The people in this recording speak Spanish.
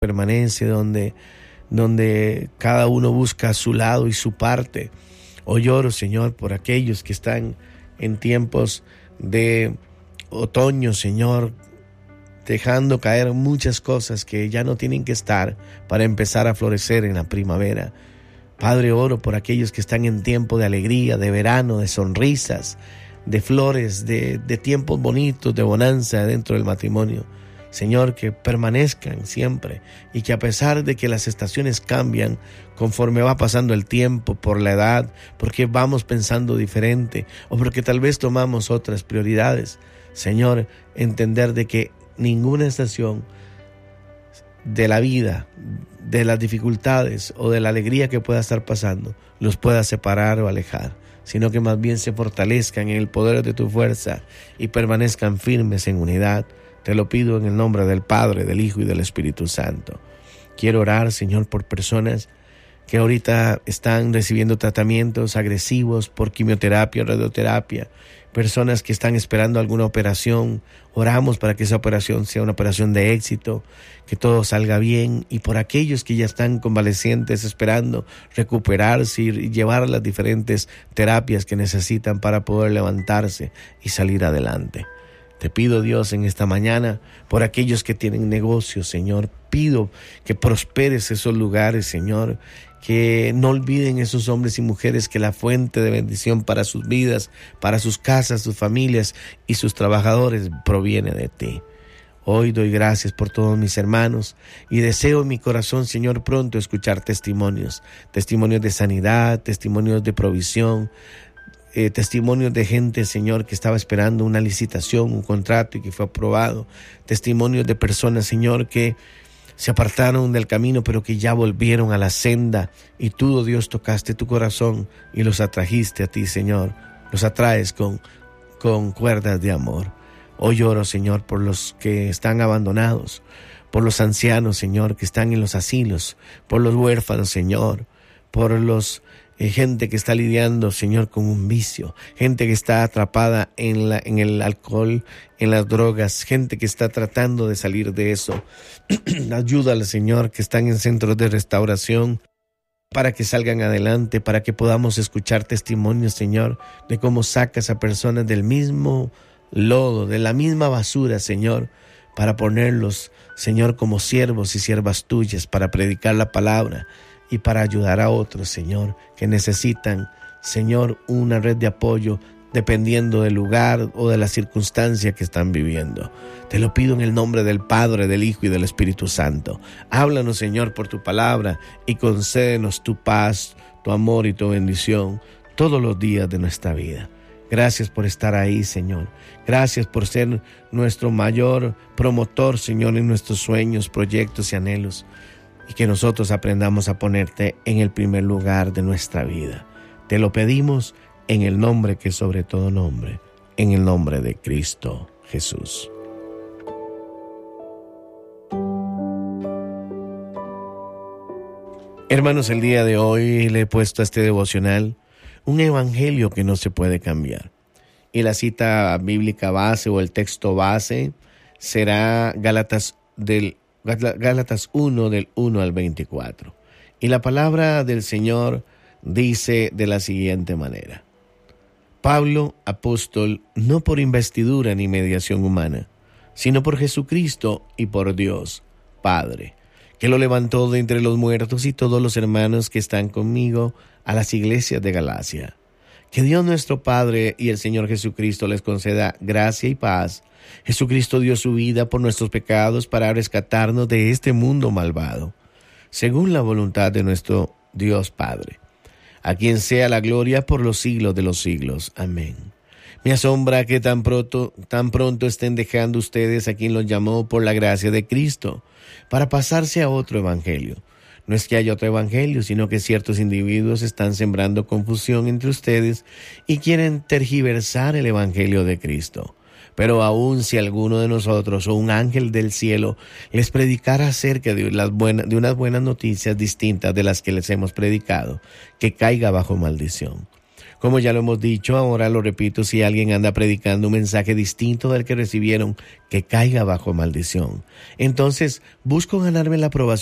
permanece, donde cada uno busca su lado y su parte. Hoy oro, Señor, por aquellos que están en tiempos de otoño, Señor, dejando caer muchas cosas que ya no tienen que estar para empezar a florecer en la primavera. Padre, oro por aquellos que están en tiempo de alegría, de verano, de sonrisas, de flores, de tiempos bonitos, de bonanza dentro del matrimonio. Señor, que permanezcan siempre y que a pesar de que las estaciones cambian conforme va pasando el tiempo, por la edad, porque vamos pensando diferente o porque tal vez tomamos otras prioridades, Señor, entender de que ninguna estación de la vida, de las dificultades o de la alegría que pueda estar pasando, los pueda separar o alejar, sino que más bien se fortalezcan en el poder de tu fuerza y permanezcan firmes en unidad. Te lo pido en el nombre del Padre, del Hijo y del Espíritu Santo. Quiero orar, Señor, por personas que ahorita están recibiendo tratamientos agresivos por quimioterapia, radioterapia, personas que están esperando alguna operación. Oramos para que esa operación sea una operación de éxito, que todo salga bien, y por aquellos que ya están convalecientes esperando recuperarse y llevar las diferentes terapias que necesitan para poder levantarse y salir adelante. Te pido, Dios, en esta mañana, por aquellos que tienen negocios, Señor, pido que prosperes esos lugares, Señor, que no olviden esos hombres y mujeres que la fuente de bendición para sus vidas, para sus casas, sus familias y sus trabajadores proviene de ti. Hoy doy gracias por todos mis hermanos y deseo en mi corazón, Señor, pronto escuchar testimonios de sanidad, testimonios de provisión, testimonios de gente, Señor, que estaba esperando una licitación, un contrato y que fue aprobado. Testimonios de personas, Señor, que se apartaron del camino pero que ya volvieron a la senda y tú, oh Dios, tocaste tu corazón y los atrajiste a ti, Señor. Los atraes con cuerdas de amor. Hoy oro, Señor, por los que están abandonados, por los ancianos, Señor, que están en los asilos, por los huérfanos, Señor, por los gente que está lidiando, Señor, con un vicio, gente que está atrapada en el alcohol, en las drogas, gente que está tratando de salir de eso. Ayúdale, Señor, que están en centros de restauración, para que salgan adelante, para que podamos escuchar testimonios, Señor, de cómo sacas a personas del mismo lodo, de la misma basura, Señor, para ponerlos, Señor, como siervos y siervas tuyas, para predicar la palabra y para ayudar a otros, Señor, que necesitan, Señor, una red de apoyo dependiendo del lugar o de la circunstancia que están viviendo. Te lo pido en el nombre del Padre, del Hijo y del Espíritu Santo. Háblanos, Señor, por tu palabra y concédenos tu paz, tu amor y tu bendición todos los días de nuestra vida. Gracias por estar ahí, Señor. Gracias por ser nuestro mayor promotor, Señor, en nuestros sueños, proyectos y anhelos. Y que nosotros aprendamos a ponerte en el primer lugar de nuestra vida. Te lo pedimos en el nombre que es sobre todo nombre, en el nombre de Cristo Jesús. Hermanos, el día de hoy le he puesto a este devocional un evangelio que no se puede cambiar. Y la cita bíblica base o el texto base será Gálatas 1 del 1 al 24. Y la palabra del Señor dice de la siguiente manera: Pablo, apóstol, no por investidura ni mediación humana, sino por Jesucristo y por Dios, Padre, que lo levantó de entre los muertos, y todos los hermanos que están conmigo a las iglesias de Galacia. Que Dios nuestro Padre y el Señor Jesucristo les conceda gracia y paz. Jesucristo dio su vida por nuestros pecados para rescatarnos de este mundo malvado, según la voluntad de nuestro Dios Padre, a quien sea la gloria por los siglos de los siglos. Amén. Me asombra que tan pronto estén dejando ustedes a quien los llamó por la gracia de Cristo para pasarse a otro evangelio. No es que haya otro evangelio, sino que ciertos individuos están sembrando confusión entre ustedes y quieren tergiversar el evangelio de Cristo. Pero aun si alguno de nosotros o un ángel del cielo les predicara acerca de unas buenas noticias distintas de las que les hemos predicado, que caiga bajo maldición. Como ya lo hemos dicho, ahora lo repito, si alguien anda predicando un mensaje distinto del que recibieron, que caiga bajo maldición. Entonces, busco ganarme la aprobación